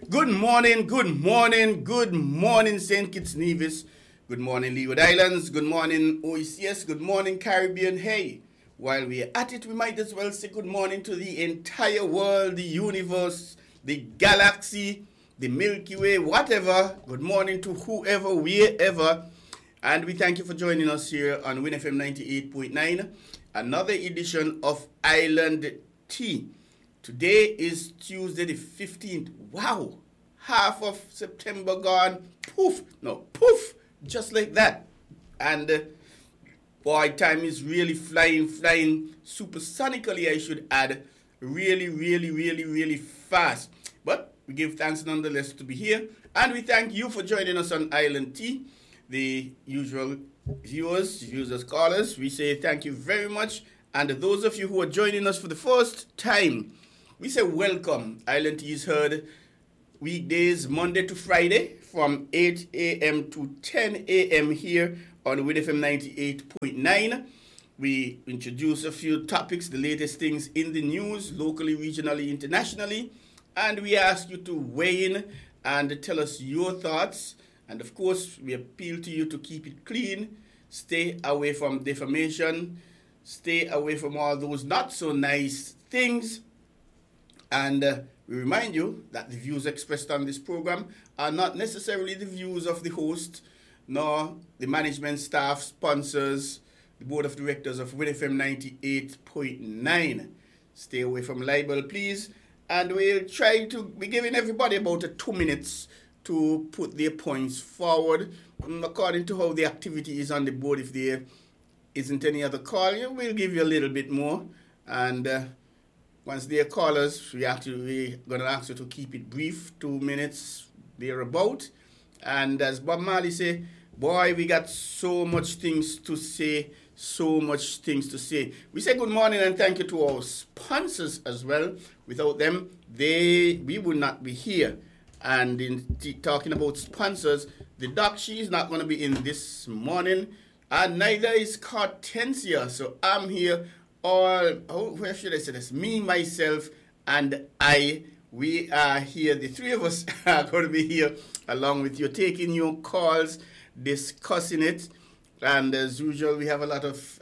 Good morning, good morning, good morning, St. Kitts Nevis. Good morning, Leeward Islands. Good morning, OECS. Good morning, Caribbean. Hey, while we're at it, we might as well say good morning to the entire world, the universe, the galaxy, the Milky Way, whatever. Good morning to whoever, wherever. And we thank you for joining us here on WinFM 98.9, another edition of Island Tea. Today is Tuesday the 15th. Wow, half of September gone. Poof, no, poof, just like that. And boy, time is really flying supersonically, I should add. Really fast. But we give thanks nonetheless to be here. And we thank you for joining us on Island Tea. The usual viewers, callers, we say thank you very much. And those of you who are joining us for the first time, we say welcome. Island Tea is heard weekdays, Monday to Friday, from 8 a.m. to 10 a.m. here on WinFM 98.9. We introduce a few topics, the latest things in the news, locally, regionally, internationally. And we ask you to weigh in and tell us your thoughts. And of course, we appeal to you to keep it clean, stay away from defamation, stay away from all those not so nice things. And we remind you that the views expressed on this program are not necessarily the views of the host, nor the management staff, sponsors, the board of directors of WinFM 98.9. Stay away from libel, please. And we'll try to be giving everybody about 2 minutes to put their points forward. According to how the activity is on the board, if there isn't any other call, we'll give you a little bit more. And once there are callers, we're going to ask you to keep it brief, 2 minutes thereabout. And as Bob Marley say, boy, we got so much things to say. We say good morning and thank you to our sponsors as well. Without them, we would not be here. And in talking about sponsors, the doc, she's not going to be in this morning, and neither is Hortensia. So I'm here. Where should I say this? Me, myself, and I. We are here. The three of us are going to be here along with you, taking your calls, discussing it. And as usual, we have a lot of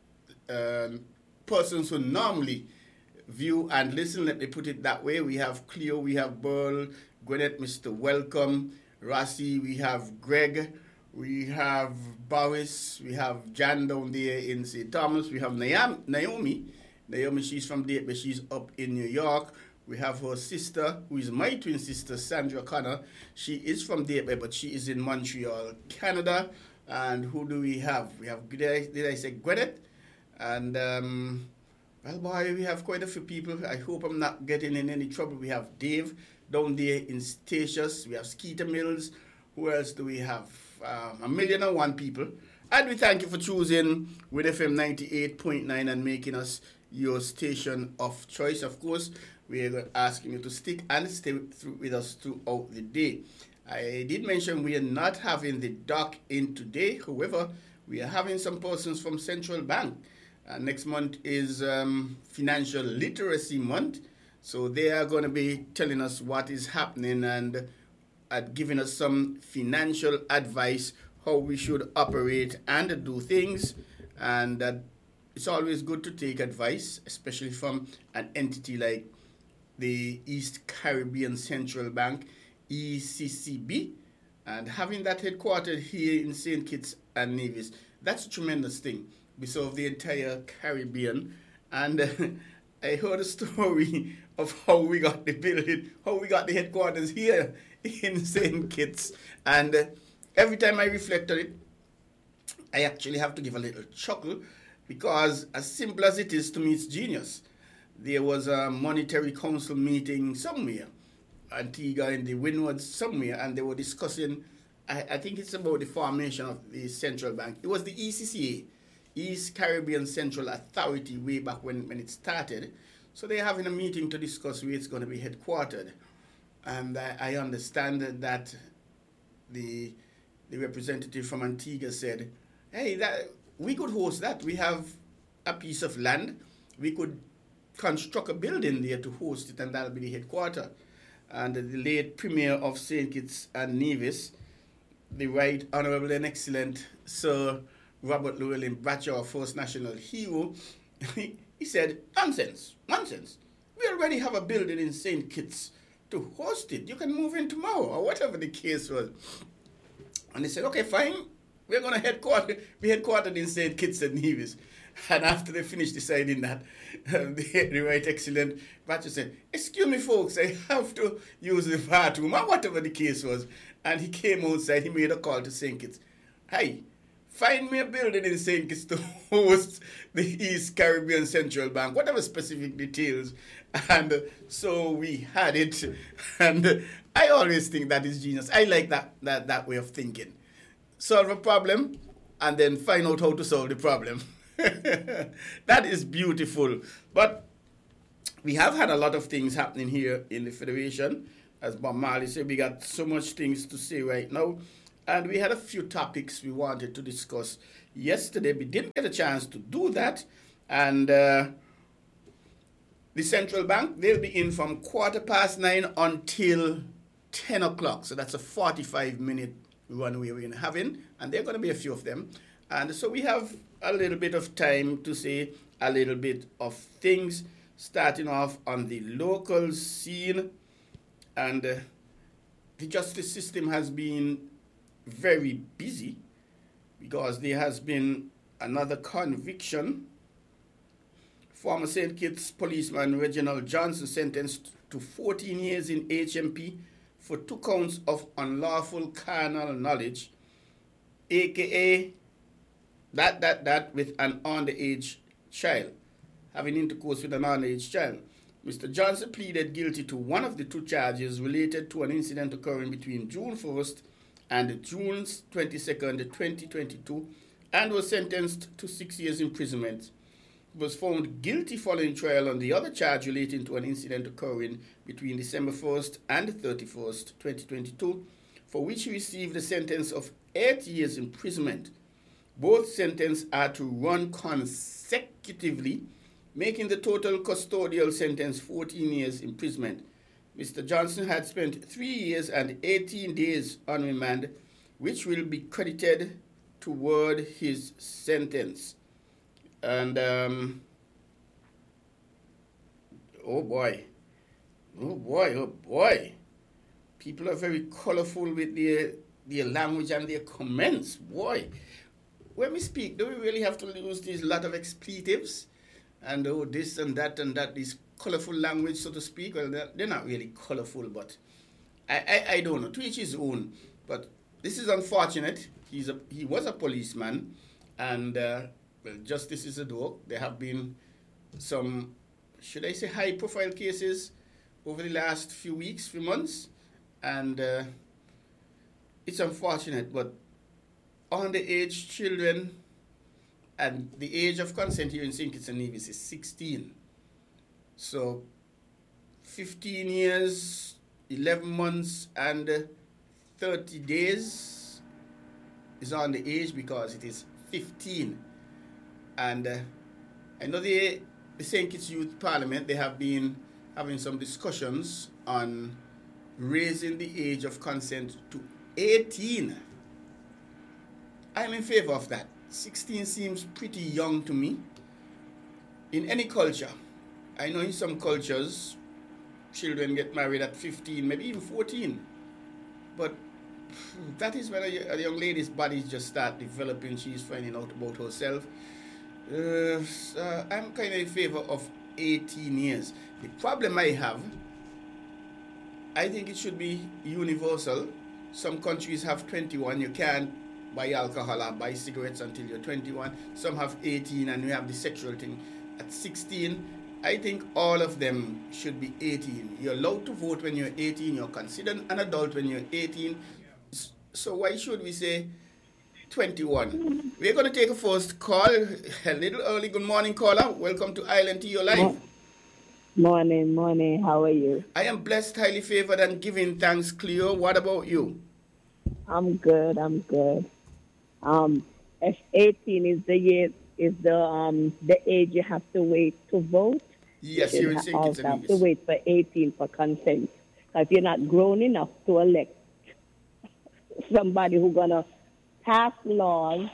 persons who normally view and listen. Let me put it that way. We have Cleo, we have Burl, Gwyneth, Mr. Welcome, Rossi, we have Greg, we have Bowis, we have Jan down there in St. Thomas, we have Naomi, she's from there, but she's up in New York. We have her sister, who is my twin sister, Sandra Connor. She is from there, but she is in Montreal, Canada. And who do we have? We have, did I say Gwyneth? And, well, boy, we have quite a few people. I hope I'm not getting in any trouble. We have Dave down there in Statius. We have Skeeter Mills. Who else do we have? 1,001 people. And we thank you for choosing WinFM 98.9 and making us your station of choice. Of course, we are asking you to stick and stay with us throughout the day. I did mention we are not having the doc in today. However, we are having some persons from Central Bank. Next month is Financial Literacy Month. So they are going to be telling us what is happening and giving us some financial advice, how we should operate and do things. And it's always good to take advice, especially from an entity like the East Caribbean Central Bank, ECCB. And having that headquartered here in St. Kitts and Nevis, that's a tremendous thing. We serve the entire Caribbean. And I heard a story of how we got the building, how we got the headquarters here in St. Kitts. And every time I reflect on it, I actually have to give a little chuckle, because as simple as it is, to me it's genius. There was a monetary council meeting somewhere, Antigua in the Windwards somewhere, and they were discussing, I think it's about the formation of the central bank. It was the ECCA, East Caribbean Central Authority, way back when it started. So they're having a meeting to discuss where it's going to be headquartered. And I understand that the representative from Antigua said, hey, we could host that. We have a piece of land. We could construct a building there to host it, and that'll be the headquarters. and the late Premier of St. Kitts and Nevis, the Right Honourable and Excellent Sir Robert Llewellyn Bradshaw, First National Hero, he said, nonsense, nonsense. We already have a building in St. Kitts to host it. You can move in tomorrow, or whatever the case was. And they said, okay, fine, we're going to be headquartered in St. Kitts and Nevis. And after they finished deciding that, the Right Excellent Bradshaw said, excuse me, folks, I have to use the bathroom, or whatever the case was. And he came outside, he made a call to St. Kitts. Hey, find me a building in St. Kitts to host the East Caribbean Central Bank, whatever specific details. And so we had it. And I always think that is genius. I like that way of thinking. Solve a problem and then find out how to solve the problem. That is beautiful. But we have had a lot of things happening here in the Federation. As Bob Marley said, we got so much things to say right now. And we had a few topics we wanted to discuss yesterday. We didn't get a chance to do that. And the Central Bank, they'll be in from 9:15 until 10 o'clock. So that's a 45-minute runway we're going to have in. And there are going to be a few of them. And so we have a little bit of time to say a little bit of things, starting off on the local scene. And the justice system has been very busy because there has been another conviction. Former St. Kitts policeman Reginald Johnson sentenced to 14 years in HMP for 2 counts of unlawful carnal knowledge, aka that with an underage child, having intercourse with an underage child. Mr. Johnson pleaded guilty to one of the 2 charges related to an incident occurring between June 1st and June 22nd, 2022, and was sentenced to 6 years imprisonment. He was found guilty following trial on the other charge relating to an incident occurring between December 1st and 31st, 2022, for which he received a sentence of 8 years imprisonment. Both sentences are to run consecutively, making the total custodial sentence 14 years imprisonment. Mr. Johnson had spent 3 years and 18 days on remand, which will be credited toward his sentence. And, oh boy. People are very colorful with their language and their comments. Boy, when we speak, do we really have to use these lot of expletives? And this and that, this colorful language, so to speak. Well, they're not really colorful, but I don't know. To each his own. But this is unfortunate. He was a policeman, and well, justice is a dog. There have been some, should I say, high-profile cases over the last few weeks, few months, and it's unfortunate. But underage children. And the age of consent here in St. Kitts and Nevis is 16. So 15 years, 11 months, and 30 days is on the age because it is 15. And I know the St. Kitts Youth Parliament, they have been having some discussions on raising the age of consent to 18. I'm in favor of that. 16 seems pretty young to me. In any culture, I know in some cultures, children get married at 15, maybe even 14. But that is when a young lady's body just start developing. She's finding out about herself. I'm kind of in favor of 18 years. The problem I have, I think it should be universal. Some countries have 21. You can't buy alcohol or buy cigarettes until you're 21. Some have 18, and we have the sexual thing at 16. I think all of them should be 18. You're allowed to vote when you're 18. You're considered an adult when you're 18. So why should we say 21? We're going to take a first call. A little early. Good morning, caller. Welcome to Island to Your Life. Morning. How are you? I am blessed, highly favored, and giving thanks, Cleo. What about you? I'm good. If 18 is the age you have to wait to vote. Yes, you're in St. Kitts also have to wait for 18 for consent If you're not grown enough to elect somebody who's gonna pass laws,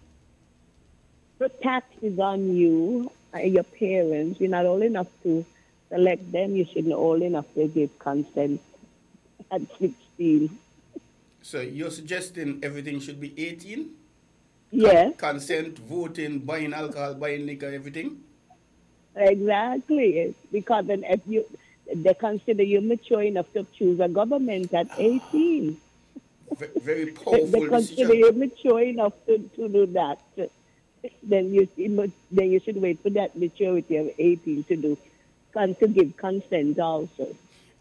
put taxes on you and your parents, you're not old enough to elect them. You shouldn't old enough to give consent at 16. So you're suggesting everything should be 18? Yes, Consent, voting, buying alcohol, buying liquor, everything? exactly. Because then if they consider you mature enough to choose a government at 18. Very They powerful consider decision. you mature enough to do that. Then you should wait for that maturity of 18 to do to give consent also.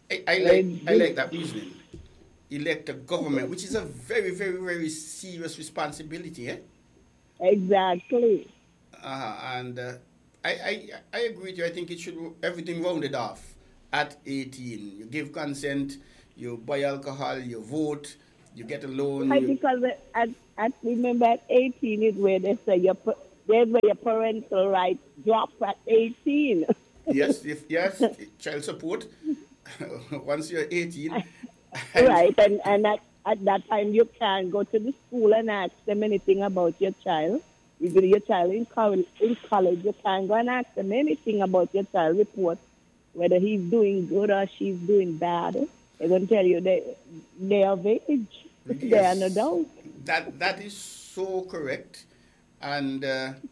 I like that reasoning. Elect a government, which is a very, very, very serious responsibility, eh? Exactly. And I agree with you. I think it should everything rounded off at 18. You give consent, you buy alcohol, you vote, you get a loan. Right, because remember at 18 is where they say there's where your parental rights drop at 18. Yes, if yes, child support. Once you're 18, and Right, and at that time you can't go to the school and ask them anything about your child. Even your child in college, you can't go and ask them anything about your child report, whether he's doing good or she's doing bad. They're going to tell you they're of age. They are an yes, adult. that is so correct. And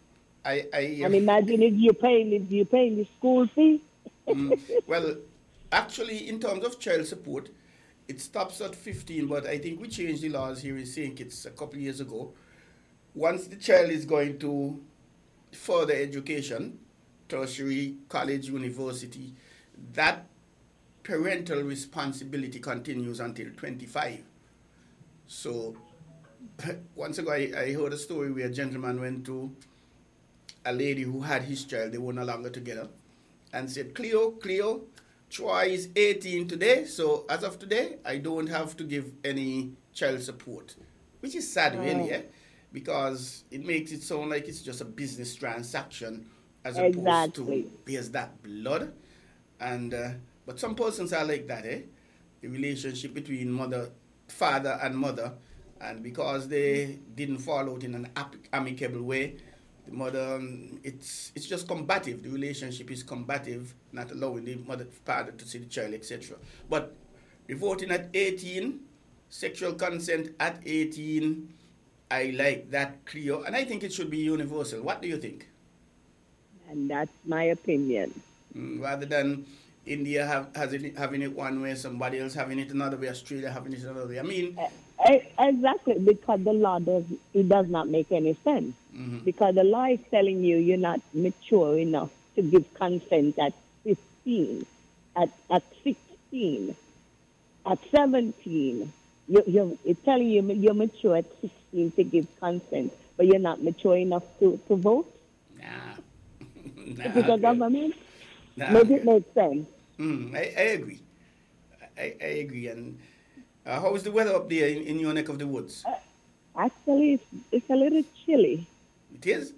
I And imagine if you're paying the school fee. well, actually, in terms of child support, it stops at 15. But I think we changed the laws here in St. Kitts a couple of years ago. Once the child is going to further education, tertiary, college, university, that parental responsibility continues until 25. So, once ago, I heard a story where a gentleman went to a lady who had his child, they were no longer together, and said, Cleo, Troy is 18 today, so as of today, I don't have to give any child support. Which is sad, really, Oh, eh? Because it makes it sound like it's just a business transaction as opposed to exactly. bears that blood. And but some persons are like that, eh? The relationship between father and mother, and because they didn't fall out in an amicable way, the mother, it's just combative. The relationship is combative, not allowing the father to see the child, etc. But the voting at 18, sexual consent at 18, I like that clear, and I think it should be universal. What do you think? And that's my opinion. Rather than India having it one way, somebody else having it another way, Australia having it another way. I mean, Exactly, because the law does not make any sense. Because the law is telling you you're not mature enough to give consent at 15, at 16, at 17. It's telling you you're mature at 16 to give consent, but you're not mature enough to vote. nah, If it's nah, a girl, government, nah, maybe it girl. makes sense. I agree. I agree. And how is the weather up there in your neck of the woods? Actually, it's a little chilly. It is.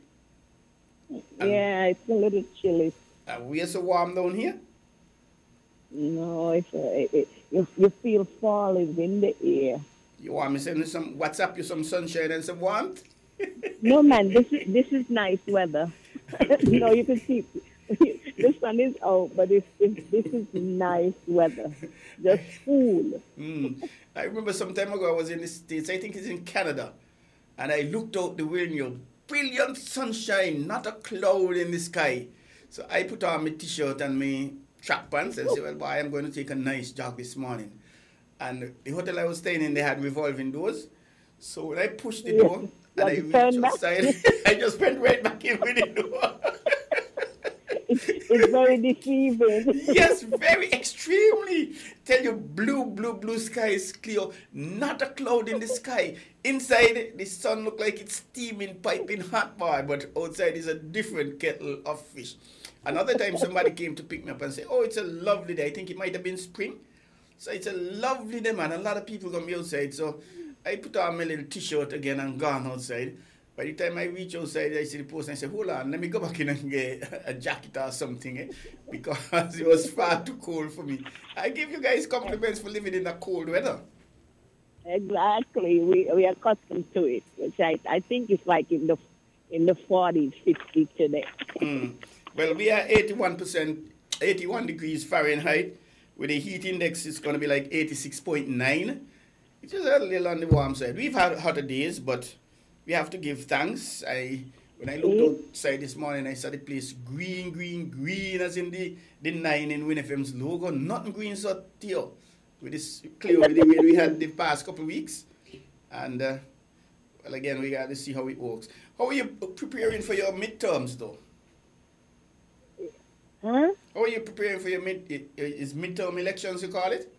And Yeah, it's a little chilly. we are so warm down here. No, you feel fall is in the air. You want me to send you some WhatsApp you some sunshine and some warmth? No, man, this is nice weather. No, you can see the sun is out, but this is nice weather. Just cool. I remember some time ago I was in the States, I think it's in Canada, and I looked out the window, brilliant sunshine, not a cloud in the sky. So I put on my t-shirt and my track pants and said, well, boy, I'm going to take a nice jog this morning. And the hotel I was staying in, they had revolving doors. So when I pushed the Yes, door you and I have to reached turn back. outside, I just went right back in with the door. It's very deceiving. Yes, very extremely. Tell you, blue sky is clear. Not a cloud in the sky. Inside, the sun look like it's steaming, piping hot, boy. But outside is a different kettle of fish. Another time, somebody came to pick me up and say, "Oh, it's a lovely day." I think it might have been spring. So it's a lovely day, man. A lot of people gonna be outside. So I put on my little t-shirt again and gone outside. By the time I reach outside, I see the post and I say, hold on, let me go back in and get a jacket or something, because it was far too cold for me. I give you guys compliments for living in the cold weather. Exactly. We are accustomed to it, which I think it's like in the 40s, 50s today. Well, we are 81 degrees Fahrenheit. With the heat index, it's going to be like 86.9, which is a little on the warm side. We've had hotter days, but we have to give thanks. When I looked outside this morning, I saw the place green, as in the 9 in Win FM's logo. Nothing green so Theo. With this clear with the way we had the past couple of weeks. And, well, again, we got to see how it works. How are you preparing for your midterms, though? Huh? How are you preparing for your midterm elections, you call it?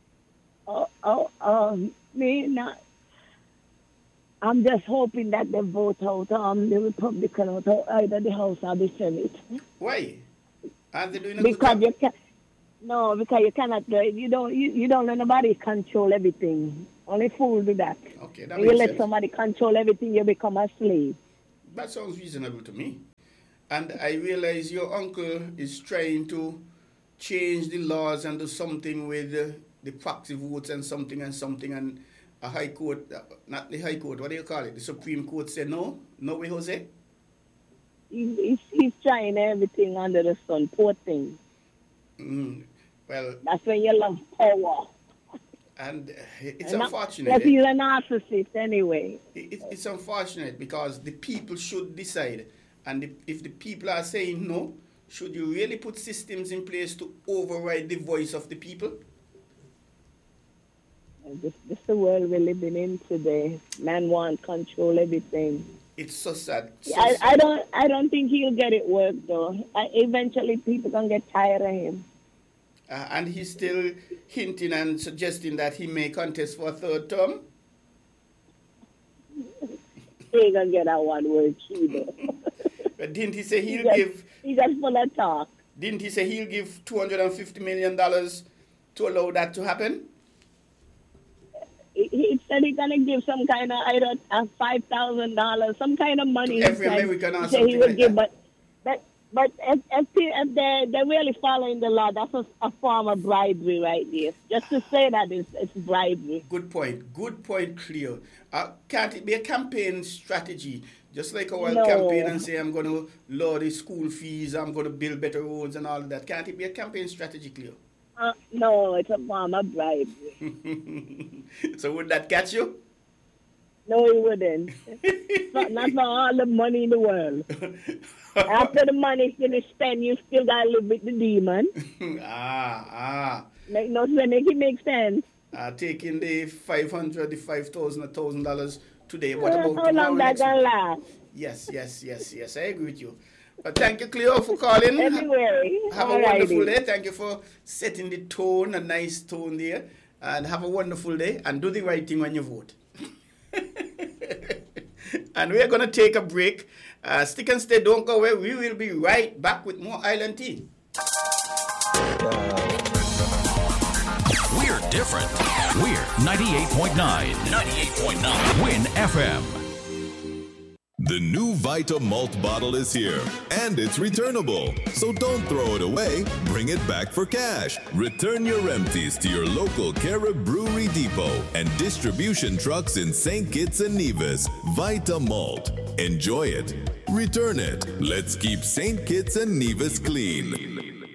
Me not. I'm just hoping that they vote out the Republican out either the House or the Senate. Why? Aren't they doing a because good job? Because you cannot. You don't let nobody control everything. Only fools do that. Okay, that when makes you let sense. somebody control everything, you become a slave. That sounds reasonable to me. And I realize your uncle is trying to change the laws and do something with the proxy votes and something, and a high court, not the high court, what do you call it? The Supreme Court said no? No way, Jose? He's trying everything under the sun, poor thing. Well, that's when you love power. And it's unfortunate. But he's a narcissist anyway. It's unfortunate because the people should decide. And if the people are saying no, should you really put systems in place to override the voice of the people? This is the world we're living in today. Man wants control everything. It's so sad. I don't think he'll get it worked though. Eventually, people gonna get tired of him. And he's still hinting and suggesting that he may contest for a third term. He ain't gonna get that one word either. But didn't he say he's just full of talk. Didn't he say he'll give $250 million to allow that to happen? He said he's gonna give some kind of either $5,000, some kind of money. To every American or something he would give, but if they're really following the law, that's a form of bribery right there. Just to say that it's bribery. Good point, Cleo. Can't it be a campaign strategy? Just like our campaign and say, I'm going to lower the school fees, I'm going to build better roads and all of that. Can't it be a campaign strategy, Cleo? No, it's a form of bribery. So would that catch you? No, it wouldn't. not for all the money in the world. After the money is spent, you still got to live with the demon. Make no sense. Make it make sense. Taking the $500, the $5,000, $1,000 today. What about how long that gonna last? Yes. I agree with you. But thank you, Cleo, for calling. Anyway, have a wonderful day. Thank you for setting the tone, a nice tone there. And have a wonderful day. And do the right thing when you vote. And we are going to take a break. Stick and stay, don't go away. We will be right back with more Island Tea. We're different. We're 98.9. 98.9. Win FM. The new Vita Malt bottle is here, and it's returnable. So don't throw it away, bring it back for cash. Return your empties to your local Carib Brewery Depot and distribution trucks in St. Kitts and Nevis. Vita Malt. Enjoy it. Return it. Let's keep St. Kitts and Nevis clean.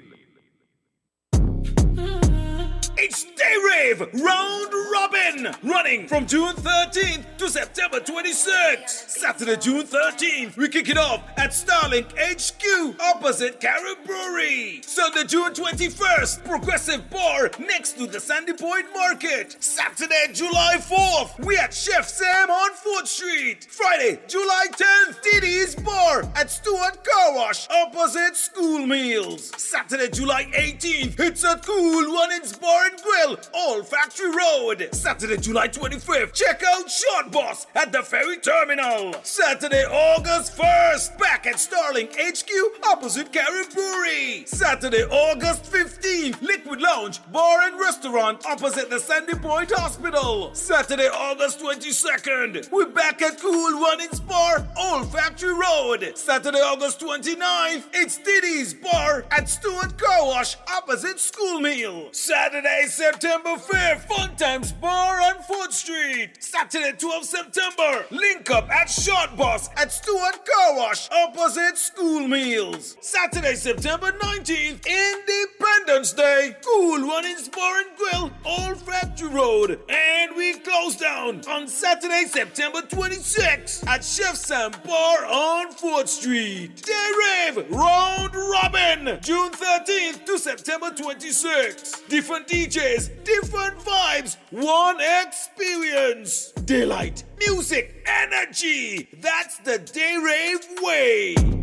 It's Day Rave Round Robin, running from June 13th to September 26th. Saturday, June 13th, we kick it off at Starlink HQ, opposite Carib Brewery. Sunday, June 21st, Progressive Bar next to the Sandy Point Market. Saturday, July 4th, we at Chef Sam on 4th Street. Friday, July 10th, DD's Bar at Stewart Car Wash, opposite School Meals. Saturday, July 18th, it's at Cool Runnings Bar and Grill Grill, Old Factory Road. Saturday, July 25th, check out Short Boss at the Ferry Terminal. Saturday, August 1st, back at Starling HQ opposite Carib Brewery. Saturday, August 15th, Liquid Lounge, Bar and Restaurant opposite the Sandy Point Hospital. Saturday, August 22nd, we're back at Cool Runnings Bar, Old Factory Road. Saturday, August 29th, it's Diddy's Bar at Stewart Car Wash opposite School Meal. Saturday, September 5th, Fun Times Bar on 4th Street. Saturday, 12th September, link up at Short Boss at Stewart Car Wash opposite School Meals. Saturday, September 19th, Independence Day, Cool Runnings Bar and Grill, Old Factory Road. And we close down on Saturday, September 26th at Chef Sam Bar on 4th Street. Day Rave Round Robin, June 13th to September 26th. Different DJs, different vibes, one experience. Daylight, music, energy. That's the Day Rave way.